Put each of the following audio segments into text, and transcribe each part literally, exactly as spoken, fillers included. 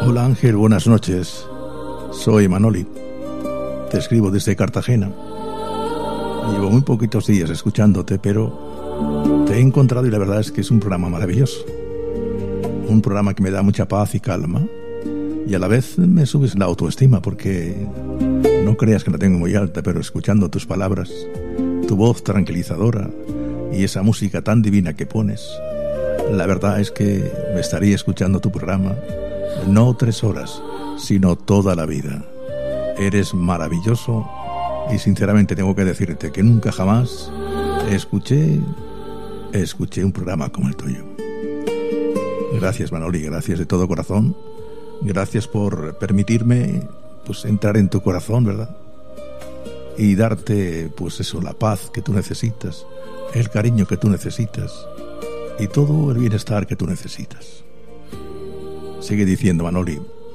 Hola Ángel, buenas noches. Soy Manoli. Te escribo desde Cartagena. Llevo muy poquitos días escuchándote, pero te he encontrado y la verdad es que es un programa maravilloso. Un programa que me da mucha paz y calma y a la vez me subes la autoestima porque no creas que la tengo muy alta, pero escuchando tus palabras, tu voz tranquilizadora y esa música tan divina que pones, la verdad es que me estaría escuchando tu programa no tres horas, sino toda la vida. Eres maravilloso y sinceramente tengo que decirte que nunca jamás escuché, escuché un programa como el tuyo. Gracias Manoli, gracias de todo corazón. Gracias por permitirme pues entrar en tu corazón, ¿verdad? Y darte pues eso, la paz que tú necesitas, el cariño que tú necesitas y todo el bienestar que tú necesitas. Sigue diciendo Manoli,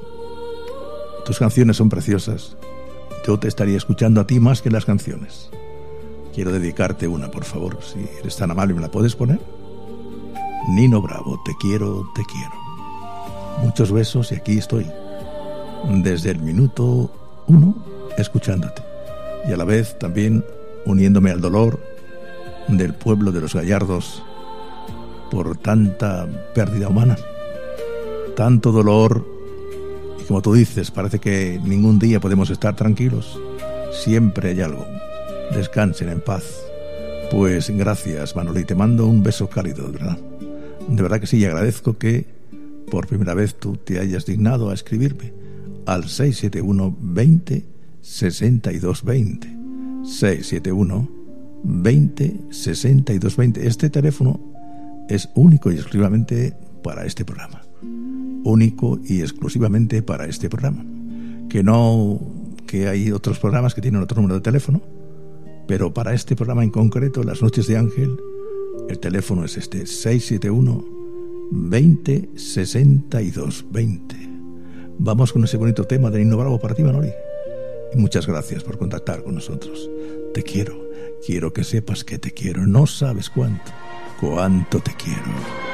tus canciones son preciosas. Yo te estaría escuchando a ti más que las canciones. Quiero dedicarte una, por favor, si eres tan amable, ¿me la puedes poner? Nino Bravo, te quiero, te quiero. Muchos besos y aquí estoy, desde el minuto uno, escuchándote. Y a la vez también uniéndome al dolor del pueblo de los Gallardos por tanta pérdida humana. Tanto dolor, y como tú dices, parece que ningún día podemos estar tranquilos. Siempre hay algo. Descansen en paz. Pues gracias, Manoli, te mando un beso cálido, de verdad. De verdad que sí, y agradezco que por primera vez tú te hayas dignado a escribirme al seis siete uno, veinte, sesenta y dos veinte. seis siete uno, veinte, sesenta y dos veinte. Este teléfono es único y exclusivamente para este programa. Único y exclusivamente para este programa. Que no, que hay otros programas que tienen otro número de teléfono, pero para este programa en concreto, Las Noches de Ángel, el teléfono es este, seis siete uno, veinte, sesenta y dos veinte. Vamos con ese bonito tema de Nino Bravo para ti, Manoli. Y muchas gracias por contactar con nosotros. Te quiero, quiero que sepas que te quiero. No sabes cuánto, cuánto te quiero.